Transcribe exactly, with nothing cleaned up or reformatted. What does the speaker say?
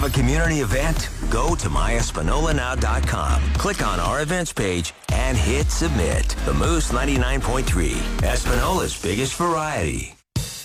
a community event? Go to my espanola now dot com. Click on our events page and hit submit. The Moose ninety-nine point three, Espanola's biggest variety.